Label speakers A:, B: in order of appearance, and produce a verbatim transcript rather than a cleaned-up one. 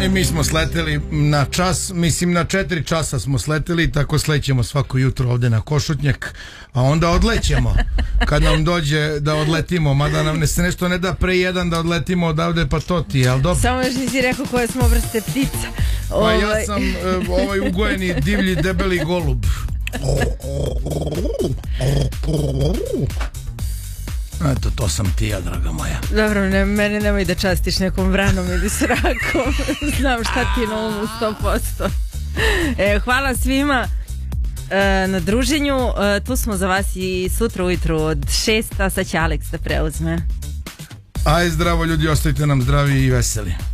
A: I mi smo sleteli na čas, mislim na četiri časa smo sleteli, tako slećemo svako jutro ovde na Košutnjak, a onda odlećemo kad nam dođe da odletimo, mada nam ne se nešto ne da pre jedan da odletimo odavde, pa to ti je, ali dobro.
B: Samo još nisi rekao koje smo vrste ptica.
A: Pa ja sam ovaj ugojeni divlji debeli golub. Eto, to sam ti ja, draga moja.
B: Dobro, ne, mene nemoj da častiš nekom vranom ili srakom. Znam šta ti na umu sto posto. E, hvala svima e, na druženju. E, tu smo za vas i sutra ujutru od šest, a sad će Aleks da preuzme.
A: Aj, zdravo ljudi, ostajte nam zdravi i veseli.